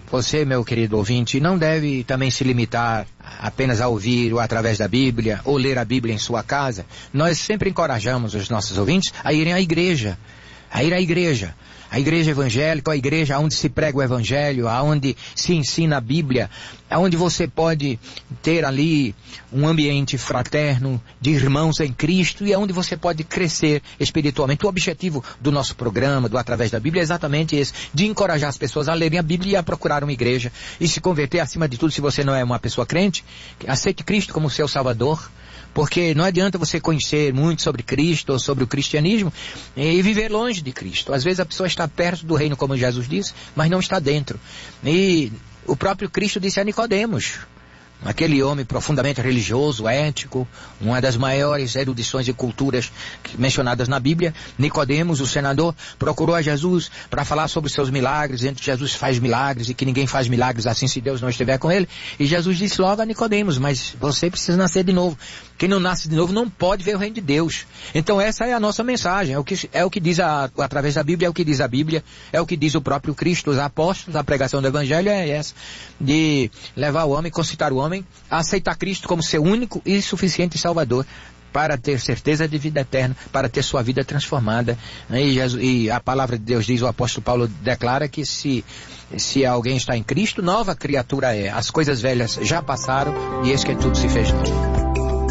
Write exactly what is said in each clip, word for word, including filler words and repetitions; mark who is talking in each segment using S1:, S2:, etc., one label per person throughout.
S1: você, meu querido ouvinte, não deve também se limitar apenas a ouvir ou através da Bíblia, ou ler a Bíblia em sua casa. Nós sempre encorajamos os nossos ouvintes a irem à igreja, a ir à igreja. A igreja evangélica, a igreja onde se prega o evangelho, onde se ensina a Bíblia, onde você pode ter ali um ambiente fraterno de irmãos em Cristo e onde você pode crescer espiritualmente. O objetivo do nosso programa, do Através da Bíblia, é exatamente esse, de encorajar as pessoas a lerem a Bíblia e a procurar uma igreja e se converter. Acima de tudo, se você não é uma pessoa crente, aceite Cristo como seu Salvador. Porque não adianta você conhecer muito sobre Cristo ou sobre o cristianismo e viver longe de Cristo. Às vezes a pessoa está perto do reino, como Jesus disse, mas não está dentro. E o próprio Cristo disse a Nicodemos, aquele homem profundamente religioso, ético, uma das maiores erudições e culturas mencionadas na Bíblia, Nicodemos, o senador, procurou a Jesus para falar sobre os seus milagres, entre que Jesus faz milagres e que ninguém faz milagres assim se Deus não estiver com ele. E Jesus disse logo a Nicodemos, mas você precisa nascer de novo. Quem não nasce de novo não pode ver o reino de Deus. Então essa é a nossa mensagem, é o que, é o que diz a, através da Bíblia, é o que diz a Bíblia, é o que diz o próprio Cristo, os apóstolos, a pregação do Evangelho é essa, de levar o homem, concitar o homem, a aceitar Cristo como seu único e suficiente Salvador, para ter certeza de vida eterna, para ter sua vida transformada. E, Jesus, e a palavra de Deus diz, o apóstolo Paulo declara que se, se alguém está em Cristo, nova criatura é. As coisas velhas já passaram e eis que tudo se fez novo.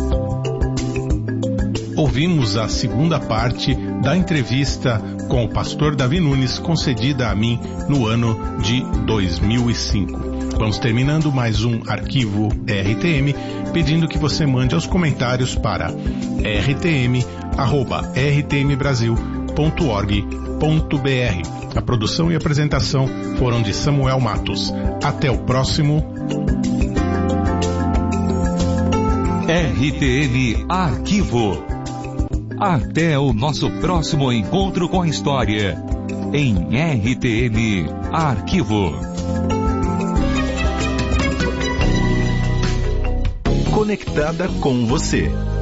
S2: Ouvimos a segunda parte da entrevista com o pastor Davi Nunes, concedida a mim no ano de dois mil e cinco. Vamos terminando mais um arquivo R T M, pedindo que você mande aos comentários para r t m arroba r t m brasil ponto org ponto b r. A produção e apresentação foram de Samuel Matos. Até o próximo
S3: R T M Arquivo. Até o nosso próximo encontro com a história em R T M Arquivo.
S4: Conectada com você.